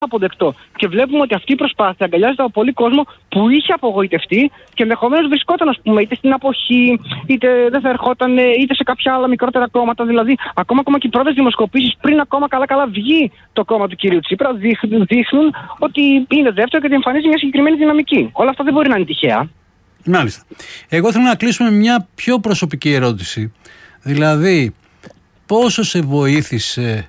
αποδεκτό. Και βλέπουμε ότι αυτή η προσπάθεια αγκαλιάζεται από πολύ κόσμο που είχε απογοητευτεί και ενδεχομένως βρισκόταν, ας πούμε, είτε στην αποχή, είτε δεν θα ερχόταν, είτε σε κάποια άλλα μικρότερα κόμματα. Δηλαδή, ακόμα και οι πρώτες δημοσκοπήσεις, πριν ακόμα καλά βγει το κόμμα του κυρίου Τσίπρα, δείχνουν ότι είναι δεύτερο και ότι εμφανίζει μια συγκεκριμένη δυναμική. Όλα αυτά δεν μπορεί να είναι τυχαία. Μάλιστα. Εγώ θέλω να κλείσουμε με μια πιο προσωπική ερώτηση. Δηλαδή, πόσο σε βοήθησε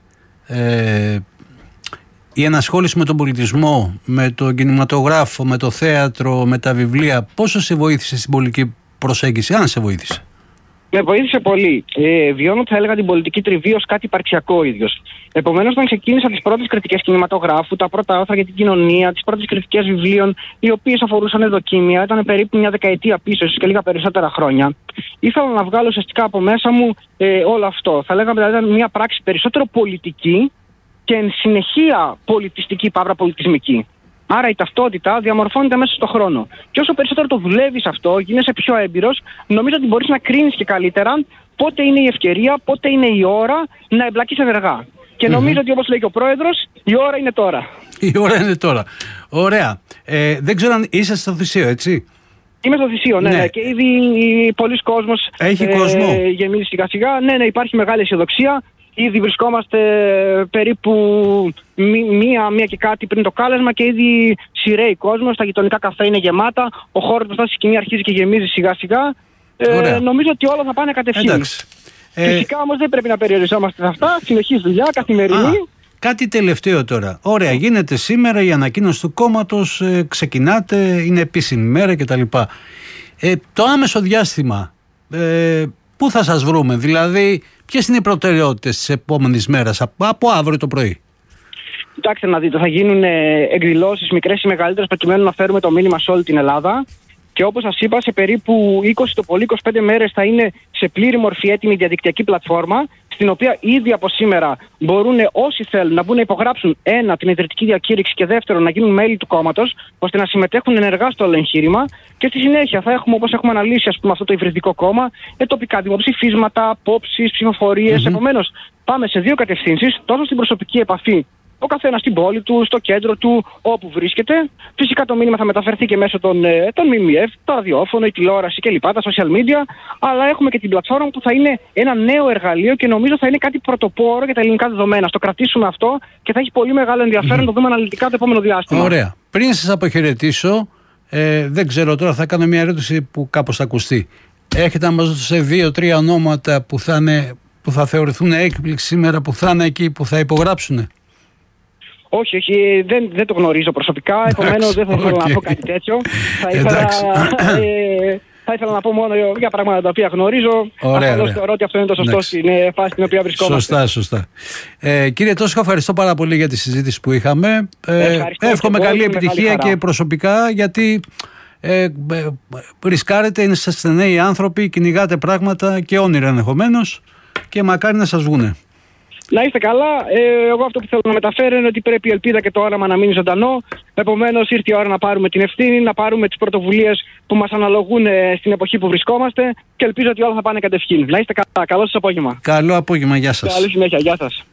η ενασχόληση με τον πολιτισμό, με τον κινηματογράφο, με το θέατρο, με τα βιβλία, πόσο σε βοήθησε στην πολιτική προσέγγιση, αν σε βοήθησε? Με βοήθησε πολύ. Βιώνω, θα έλεγα, την πολιτική τριβή ως κάτι υπαρξιακό ίδιος. Επομένως, όταν ξεκίνησα τις πρώτες κριτικές κινηματογράφου, τα πρώτα άρθρα για την κοινωνία, τις πρώτες κριτικές βιβλίων, οι οποίες αφορούσαν δοκίμια, ήταν περίπου μια δεκαετία πίσω, ίσως και λίγα περισσότερα χρόνια. Ήθελα να βγάλω ουσιαστικά από μέσα μου όλο αυτό. Θα λέγαμε δηλαδή ήταν μια πράξη περισσότερο πολιτική και εν συνεχεία πολιτιστική, παύρα πολιτισμική. Άρα η ταυτότητα διαμορφώνεται μέσα στον χρόνο. Και όσο περισσότερο το δουλεύεις αυτό, γίνεσαι πιο έμπειρος, νομίζω ότι μπορείς να κρίνεις και καλύτερα πότε είναι η ευκαιρία, πότε είναι η ώρα να εμπλακείς ενεργά. Και νομίζω ότι, όπως λέει και ο πρόεδρος, η ώρα είναι τώρα. Η ώρα είναι τώρα. Ωραία. Δεν ξέρω αν είσαι στο Θησίο, έτσι? Είμαι στο Θησίο, ναι. Και ήδη πολλοί κόσμος έχει κόσμο. Γεμίζει σιγά-σιγά. Ναι, υπάρχει μεγάλη αισιοδοξία. Ήδη βρισκόμαστε περίπου μία και κάτι πριν το κάλεσμα και ήδη σειραίει κόσμος. Τα γειτονικά καφέ είναι γεμάτα. Ο χώρος μπροστά στη σκηνή αρχίζει και γεμίζει σιγά-σιγά. Νομίζω ότι όλα θα πάνε κατευθείαν. Φυσικά όμως δεν πρέπει να περιοριζόμαστε σε αυτά. Συνεχής δουλειά, καθημερινή. Κάτι τελευταίο τώρα. Ωραία, γίνεται σήμερα η ανακοίνωση του κόμματος, ξεκινάτε, είναι επίσημη μέρα κτλ. Το άμεσο διάστημα, πού θα σας βρούμε, δηλαδή ποιες είναι οι προτεραιότητες της επόμενης μέρας από αύριο το πρωί? Κοιτάξτε να δείτε, θα γίνουν εκδηλώσεις μικρές ή μεγαλύτερες προκειμένου να φέρουμε το μήνυμα σε όλη την Ελλάδα. Και όπως σας είπα, σε περίπου 20 το πολύ 25 μέρες θα είναι σε πλήρη μορφή έτοιμη διαδικτυακή πλατφόρμα, στην οποία ήδη από σήμερα μπορούν όσοι θέλουν να μπουν να υπογράψουν την ιδρυτική διακήρυξη και δεύτερον να γίνουν μέλη του κόμματος, ώστε να συμμετέχουν ενεργά στο όλο εγχείρημα. Και στη συνέχεια θα έχουμε, όπως έχουμε αναλύσει, ας πούμε, αυτό το υβριδικό κόμμα, τοπικά δημοψηφίσματα, απόψεις, ψηφοφορίες. Επομένως, πάμε σε δύο κατευθύνσεις, τόσο στην προσωπική επαφή. Ο καθένας στην πόλη του, στο κέντρο του, όπου βρίσκεται. Φυσικά το μήνυμα θα μεταφερθεί και μέσω των ΜΜΕ, το ραδιόφωνο, η τηλεόραση κλπ. Τα social media. Αλλά έχουμε και την πλατφόρμα που θα είναι ένα νέο εργαλείο και νομίζω θα είναι κάτι πρωτοπόρο για τα ελληνικά δεδομένα. Στο κρατήσουμε αυτό και θα έχει πολύ μεγάλο ενδιαφέρον να το δούμε αναλυτικά το επόμενο διάστημα. Ωραία. Πριν σας αποχαιρετήσω, δεν ξέρω τώρα, θα κάνω μια ερώτηση που κάπως θα ακουστεί. Έχετε να μας δώσετε 2-3 ονόματα που θα θεωρηθούν έκπληξη σήμερα, που θα είναι εκεί, που θα υπογράψουν? Όχι, δεν το γνωρίζω προσωπικά, επομένως δεν θα ήθελα να πω κάτι τέτοιο. Θα ήθελα να πω μόνο για πράγματα τα οποία γνωρίζω. Ασφαλώς θεωρώ ότι αυτό είναι το σωστό στην φάση στην οποία βρισκόμαστε. Σωστά. Κύριε Τόσχα, ευχαριστώ πάρα πολύ για τη συζήτηση που είχαμε. Εύχομαι καλή επιτυχία και προσωπικά, γιατί ρισκάρετε, είστε νέοι άνθρωποι, κυνηγάτε πράγματα και όνειρα ενδεχομένως και μακάρι να σας βγούνε. Να είστε καλά. Εγώ αυτό που θέλω να μεταφέρω είναι ότι πρέπει η ελπίδα και το όραμα να μείνει ζωντανό. Επομένως, ήρθε η ώρα να πάρουμε την ευθύνη, να πάρουμε τις πρωτοβουλίες που μας αναλογούν στην εποχή που βρισκόμαστε και ελπίζω ότι όλα θα πάνε κατευχήν. Να είστε καλά. Καλό σας απόγευμα. Καλό απόγευμα. Γεια σας. Καλή συνέχεια. Γεια σας.